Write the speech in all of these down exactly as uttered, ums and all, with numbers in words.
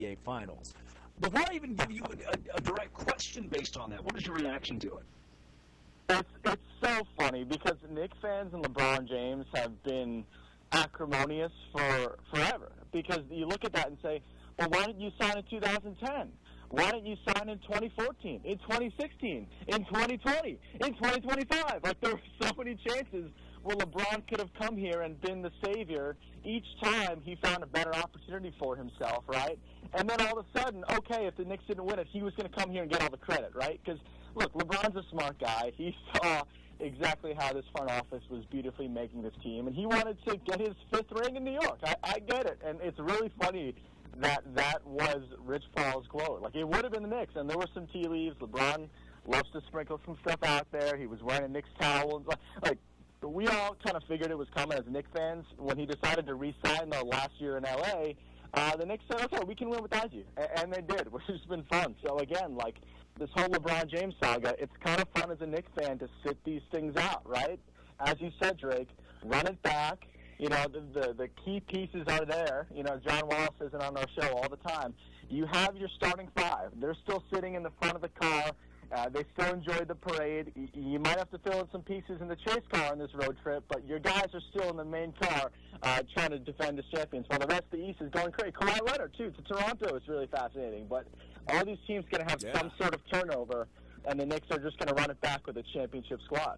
A Finals. Before I even give you a, a, a direct question based on that, what is your reaction to it? It's, it's so funny because Knicks fans and LeBron James have been acrimonious for forever. Because you look at that and say, well, why didn't you sign in two thousand ten? Why didn't you sign in twenty fourteen, in twenty sixteen, in twenty twenty, in twenty twenty-five? Like, there were so many chances where LeBron could have come here and been the savior. Each time he found a better opportunity for himself, right? And then all of a sudden, okay, if the Knicks didn't win it, he was going to come here and get all the credit, right? Because, look, LeBron's a smart guy. He saw exactly how this front office was beautifully making this team, and he wanted to get his fifth ring in New York. I, I get it, and it's really funny that that was Rich Paul's quote. Like, it would have been the Knicks, and there were some tea leaves. LeBron loves to sprinkle some stuff out there. He was wearing a Knicks towel. Like, like we all kind of figured it was coming as Knicks fans. When he decided to re-sign the last year in L A, uh, the Knicks said, okay, we can win without you. And, and they did, which has been fun. So, again, like, this whole LeBron James saga, it's kind of fun as a Knicks fan to sit these things out, right? As you said, Drake, run it back. You know, the, the the key pieces are there. You know, John Wall says it on our show all the time. You have your starting five. They're still sitting in the front of the car. Uh, they still enjoyed the parade. You, you might have to fill in some pieces in the chase car on this road trip, but your guys are still in the main car uh, trying to defend as champions, while the rest of the East is going crazy. Kawhi Leonard, too, to Toronto is really fascinating. But all these teams going to have yeah. some sort of turnover, and the Knicks are just going to run it back with a championship squad.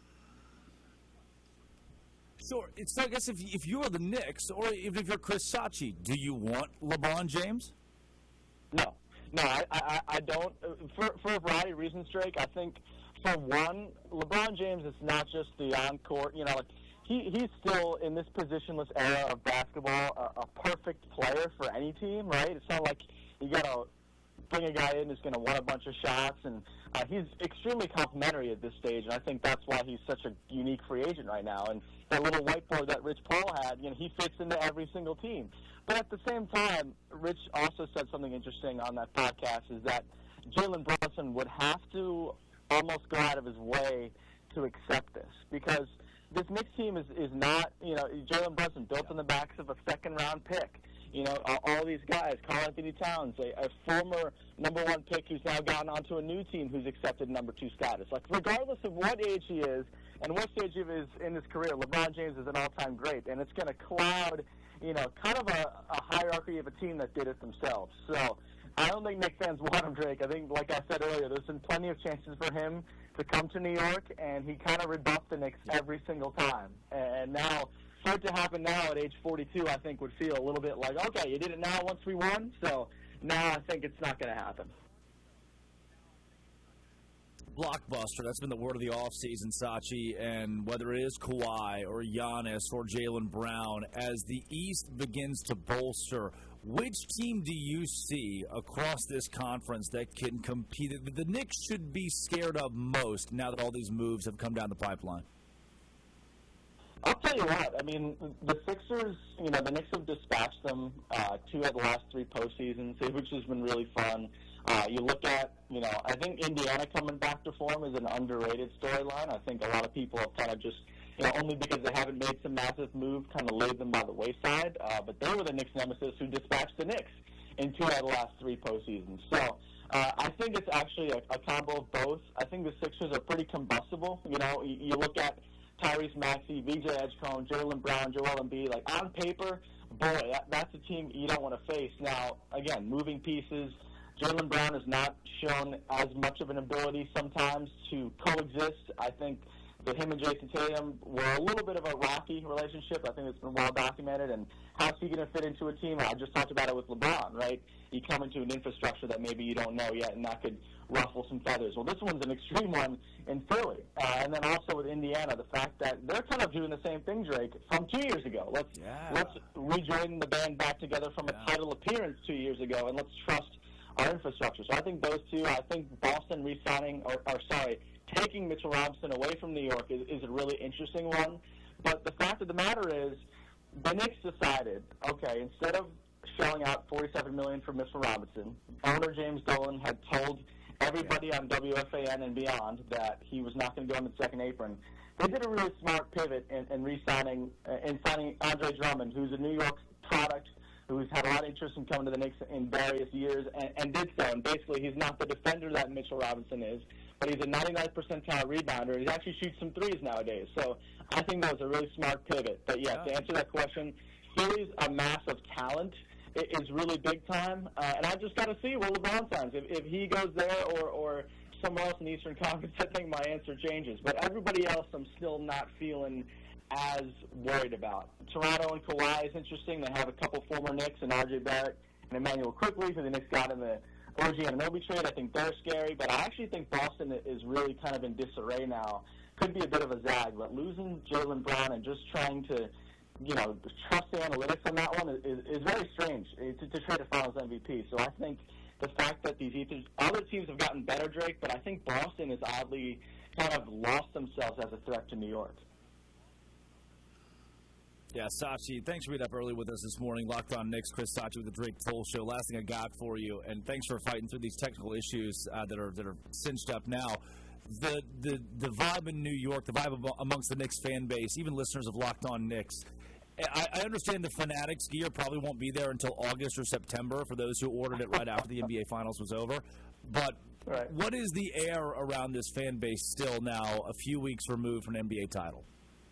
Sure. It's, I guess, if, if you're the Knicks, or even if you're Chris Sachi, do you want LeBron James? No. No, I, I, I don't. For, for a variety of reasons, Drake. I think, for one, LeBron James is not just the on-court, you know, like, he, he's still, in this positionless era of basketball, a, a perfect player for any team, right? It's not like you got to bring a guy in who's going to win a bunch of shots, and uh, he's extremely complimentary at this stage, and I think that's why he's such a unique free agent right now. And that little whiteboard that Rich Paul had, you know, he fits into every single team. But at the same time, Rich also said something interesting on that podcast, is that Jalen Brunson would have to almost go out of his way to accept this, because this Knicks team is, is not, you know, Jalen Brunson built on the backs of a second-round pick. You know, all, all these guys, Karl Anthony Towns, a, a former number one pick who's now gotten onto a new team who's accepted number two status. Like, regardless of what age he is and what stage he is in his career, LeBron James is an all-time great, and it's going to cloud, you know, kind of a, a hierarchy of a team that did it themselves. So I don't think Knicks fans want him, Drake. I think, like I said earlier, there's been plenty of chances for him to come to New York, and he kind of rebuffed the Knicks every single time. And now, for it to happen now at age forty-two, I think would feel a little bit like, okay, you did it now once we won, so now I think it's not going to happen. Blockbuster, that's been the word of the offseason, Sachi, and whether it is Kawhi or Giannis or Jaylen Brown, as the East begins to bolster, which team do you see across this conference that can compete, that the Knicks should be scared of most now that all these moves have come down the pipeline? I'll tell you what, I mean, the Sixers, you know, the Knicks have dispatched them uh, two of the last three postseasons, which has been really fun. Uh, you look at, you know, I think Indiana coming back to form is an underrated storyline. I think a lot of people have kind of just, you know, only because they haven't made some massive move, kind of laid them by the wayside. Uh, but they were the Knicks nemesis who dispatched the Knicks in two out of the last three postseasons. So uh, I think it's actually a, a combo of both. I think the Sixers are pretty combustible. You know, you, you look at Tyrese Maxey, V J Edgecombe, Jaylen Brown, Joel Embiid. Like, on paper, boy, that, that's a team you don't want to face. Now, again, moving pieces. Jaylen Brown has not shown as much of an ability sometimes to coexist. I think that him and Jason Tatum were a little bit of a rocky relationship. I think it's been well documented. And how's he going to fit into a team? I just talked about it with LeBron, right? You come into an infrastructure that maybe you don't know yet, and that could ruffle some feathers. Well, this one's an extreme one in Philly. Uh, and then also with Indiana, the fact that they're kind of doing the same thing, Drake, from two years ago. Let's, yeah. let's rejoin the band back together from yeah. a title appearance two years ago, and let's trust our infrastructure. So I think those two, I think Boston re-signing, or, or sorry, taking Mitchell Robinson away from New York is, is a really interesting one. But the fact of the matter is, the Knicks decided, okay, instead of shelling out forty-seven million dollars for Mitchell Robinson, owner James Dolan had told everybody on W F A N and beyond that he was not going to go on the second apron. They did a really smart pivot in, in re-signing, uh, in signing Andre Drummond, who's a New York product who's had a lot of interest in coming to the Knicks in various years, and, and did so. And basically, he's not the defender that Mitchell Robinson is, but he's a ninety-ninth percentile rebounder, and he actually shoots some threes nowadays. So I think that was a really smart pivot. But, yeah, to answer that question, Philly's a mass of talent. It is really big time, uh, and I just got to see where LeBron signs. If, if he goes there or, or somewhere else in the Eastern Conference, I think my answer changes. But everybody else I'm still not feeling as worried about. Toronto and Kawhi is interesting. They have a couple former Knicks and R J Barrett and Emmanuel Quickly, who the Knicks got in the O G Anunoby trade. I think they're scary, but I actually think Boston is really kind of in disarray now. Could be a bit of a zag, but losing Jaylen Brown and just trying to, you know, trust the analytics on that one is, is very strange to, to trade a Finals M V P. So I think the fact that these other teams have gotten better, Drake, but I think Boston has oddly kind of lost themselves as a threat to New York. Yeah, Sachi, thanks for being up early with us this morning. Locked On Knicks, Chris Sachi with the Drake Toll Show. Last thing I got for you, and thanks for fighting through these technical issues uh, that are that are cinched up now. The, the the vibe in New York, the vibe amongst the Knicks fan base, even listeners of Locked On Knicks. I, I understand the Fanatics gear probably won't be there until August or September for those who ordered it right after the N B A Finals was over. But right. What is the air around this fan base still now, a few weeks removed from an N B A title?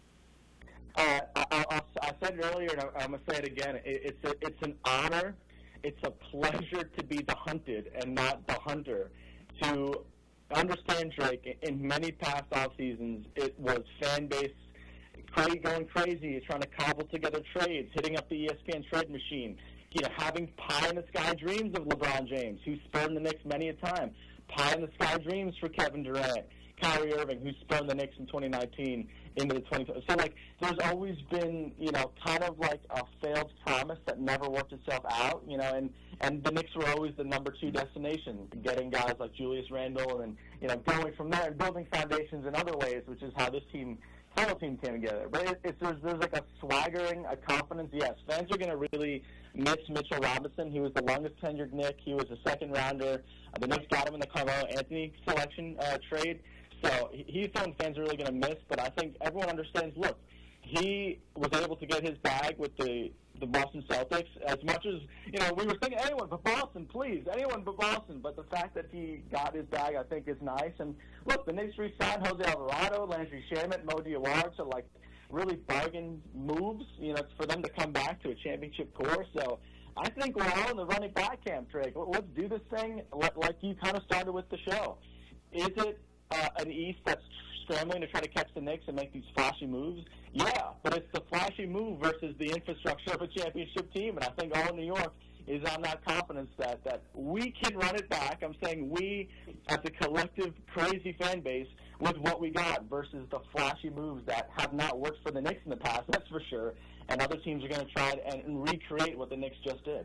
Uh, I, I, I said it earlier, and I'm going to say it again. It, it's a, it's an honor. It's a pleasure to be the hunted and not the hunter. To understand, Drake, in many past off seasons, it was fan base going crazy, trying to cobble together trades, hitting up the E S P N trade machine, you know, having pie-in-the-sky dreams of LeBron James, who spurned the Knicks many a time, pie-in-the-sky dreams for Kevin Durant, Kyrie Irving, who spurned the Knicks in twenty nineteen into the twenty twenty. So, like, there's always been, you know, kind of like a failed promise that never worked itself out, you know, and, and the Knicks were always the number two destination, getting guys like Julius Randle and, you know, going from there and building foundations in other ways, which is how this team, title team came together. But it, it's, there's, there's like a swaggering, a confidence. Yes, fans are going to really miss Mitchell Robinson. He was the longest tenured Knick. He was a second rounder. Uh, the Knicks got him in the Carmelo Anthony selection uh, trade. So he's someone fans are really going to miss, but I think everyone understands, look, he was able to get his bag with the, the Boston Celtics as much as, you know, we were thinking anyone but Boston, please, anyone but Boston. But the fact that he got his bag, I think, is nice. And, look, the Knicks re-signed Jose Alvarado, Landry Shamet, Mo Diawara, so, like, really bargain moves, you know, for them to come back to a championship core. So I think we're all in the running back camp, Drake. Let's do this thing like you kind of started with the show. Is it Uh, an East that's scrambling to try to catch the Knicks and make these flashy moves? Yeah, but it's the flashy move versus the infrastructure of a championship team, and I think all of New York is on that confidence that, that we can run it back. I'm saying we, as a collective crazy fan base, with what we got versus the flashy moves that have not worked for the Knicks in the past, that's for sure, and other teams are going to try and, and recreate what the Knicks just did.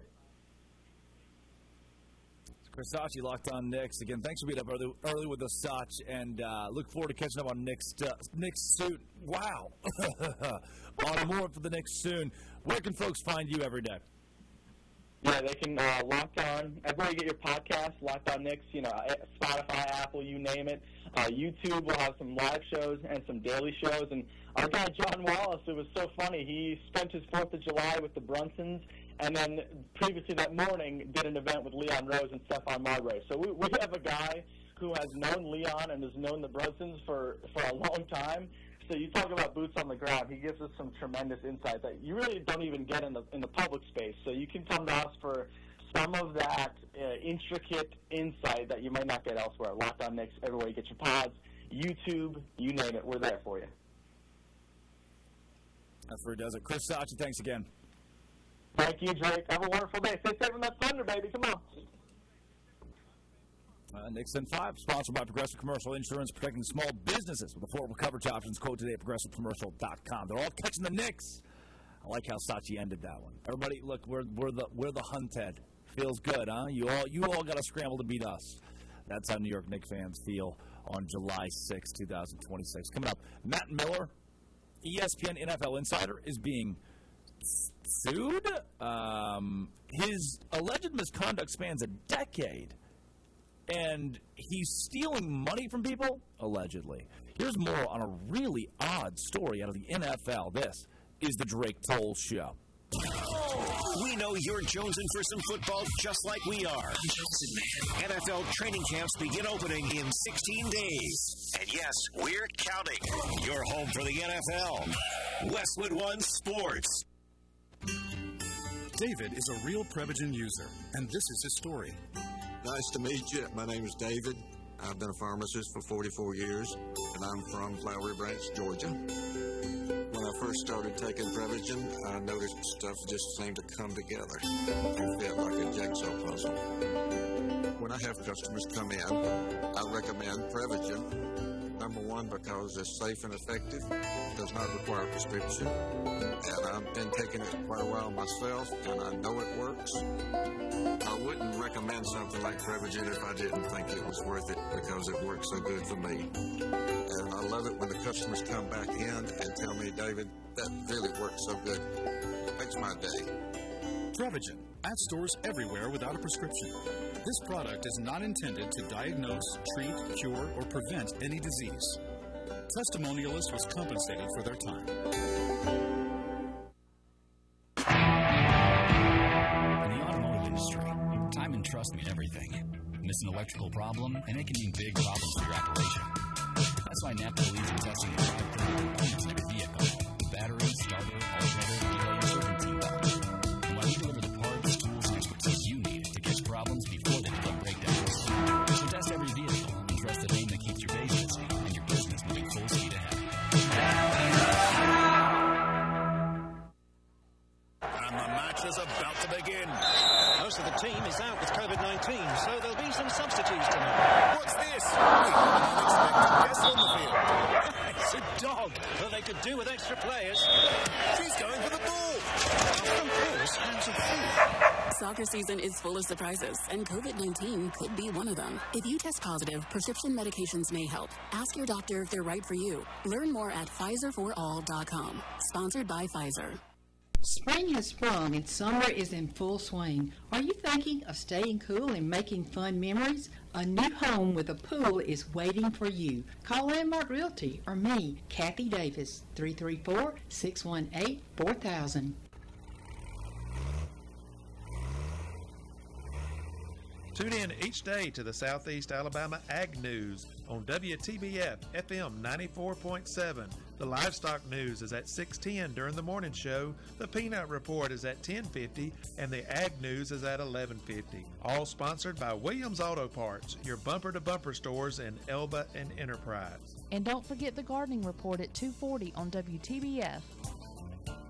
Chris Sachi, Locked On Knicks. Again, thanks for being up early, early with us, Sach, and uh, look forward to catching up on Knicks, uh, Knicks soon. Wow. On more for the Knicks soon. Where can folks find you every day? Yeah, they can uh, Locked On. Everywhere you get your podcast, Locked On Knicks, you know, Spotify, Apple, you name it. Uh, YouTube will have some live shows and some daily shows. And our guy John Wallace, it was so funny. He spent his fourth of July with the Brunsons, and then previously that morning did an event with Leon Rose and Stephon Marbury. So we, we have a guy who has known Leon and has known the Brunsons for, for a long time. So you talk about boots on the ground. He gives us some tremendous insight that you really don't even get in the in the public space. So you can come to us for some of that uh, intricate insight that you might not get elsewhere. Locked On Knicks, everywhere you get your pods, YouTube, you name it, we're there for you. That's where he does it. Chris Sachi, thanks again. Thank you, Drake. Have a wonderful day. Stay safe from that thunder, baby. Come on. Uh, Knicks in five, sponsored by Progressive Commercial Insurance, protecting small businesses with affordable coverage options. Quote today at progressive commercial dot com. They're all catching the Knicks. I like how Sachi ended that one. Everybody, look, we're we're the we're the hunted. Feels good, huh? You all you all got to scramble to beat us. That's how New York Knicks fans feel on July sixth, twenty twenty-six. Coming up, Matt Miller, E S P N N F L insider, is being sued. Um, his alleged misconduct spans a decade, and he's stealing money from people, allegedly. Here's more on a really odd story out of the N F L. This is the Drake Toll Show. We know you're jonesing for some football just like we are. N F L training camps begin opening in sixteen days. And yes, we're counting. Your home for the N F L. Westwood One Sports. David is a real Prevagen user, and this is his story. Nice to meet you. My name is David. I've been a pharmacist for forty-four years, and I'm from Flowery Branch, Georgia. When I first started taking Prevagen, I noticed stuff just seemed to come together and fit like a jigsaw puzzle. When I have customers come in, I recommend Prevagen. Number one, because it's safe and effective, does not require a prescription, and I've been taking it quite a while myself, and I know it works. I wouldn't recommend something like Prevagen if I didn't think it was worth it, because it works so good for me. And I love it when the customers come back in and tell me, David, that really works so good. It makes my day. Prevagen, at stores everywhere without a prescription. This product is not intended to diagnose, treat, cure, or prevent any disease. Testimonialist was compensated for their time. In the automotive industry, time and trust mean everything. Miss an electrical problem, and it can mean big problems for your operation. That's why NAPCO leads in testing the five critical components in every vehicle: battery, starter, alternator, and your serving team belt. And why we deliver the parts, tools, and expertise you need to catch problems before they become breakdowns. So test every vehicle and trust the name that keeps your days busy and your business moving full speed ahead. And the match is about to begin. Most of the team is out with COVID nineteen, so there'll be some substitutes tonight. What's this? We have an unexpected guest on the field. It's a dog, but they could do with extra players. She's going for the ball. Of course, hands of food. Soccer season is full of surprises, and COVID nineteen could be one of them. If you test positive, prescription medications may help. Ask your doctor if they're right for you. Learn more at Pfizer for all dot com. Sponsored by Pfizer. Spring has sprung and summer is in full swing. Are you thinking of staying cool and making fun memories? A new home with a pool is waiting for you. Call Landmark Realty or me, Kathy Davis, three three four, six one eight, four thousand. Tune in each day to the Southeast Alabama Ag News on W T B F F M ninety-four point seven. The Livestock News is at six ten during the morning show. The Peanut Report is at ten fifty, and the Ag News is at eleven fifty. All sponsored by Williams Auto Parts, your bumper-to-bumper stores in Elba and Enterprise. And don't forget the Gardening Report at two forty on W T B F.